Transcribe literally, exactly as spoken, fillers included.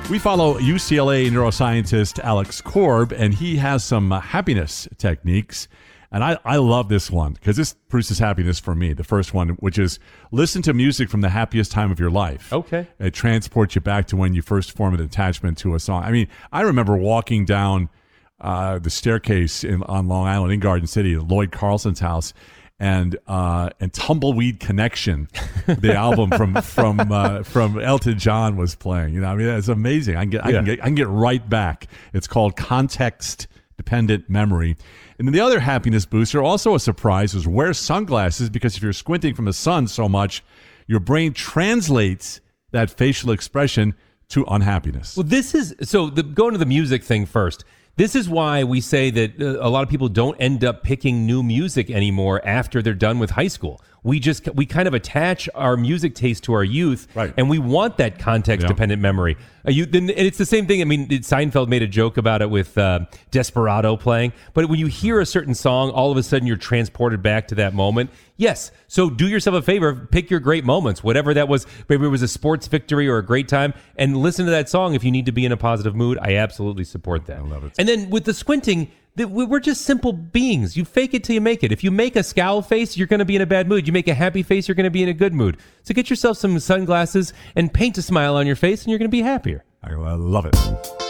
We follow U C L A neuroscientist Alex Korb, and he has some uh, happiness techniques. And I, I love this one because this produces happiness for me. The first one, which is listen to music from the happiest time of your life. Okay. It transports you back to when you first formed an attachment to a song. I mean, I remember walking down uh, the staircase in, on Long Island in Garden City, Lloyd Carlson's house, and uh, and Tumbleweed Connection, the album from from uh, from Elton John was playing. You know, I mean, it's amazing. I can get I, Yeah. can get I can get right back. It's called context dependent memory. And then the other happiness booster, also a surprise, is wear sunglasses, because if you're squinting from the sun so much, your brain translates that facial expression to unhappiness. Well, this is so the, going to the music thing first. This is why we say that uh, a lot of people don't end up picking new music anymore after they're done with high school. We just we kind of attach our music taste to our youth, Right. and we want that context-dependent memory. Uh, you, then, and it's the same thing. I mean, it, Seinfeld made a joke about it with uh, Desperado playing. But when you hear a certain song, all of a sudden you're transported back to that moment. Yes. So do yourself a favor, pick your great moments, whatever that was. Maybe it was a sports victory or a great time, and listen to that song if you need to be in a positive mood. I absolutely support that. I love it. And then with the squinting, that we- we're just simple beings. You fake it till you make it. If you make a scowl face, you're going to be in a bad mood. You make a happy face, you're going to be in a good mood. So get yourself some sunglasses and paint a smile on your face, and you're going to be happier. I love it.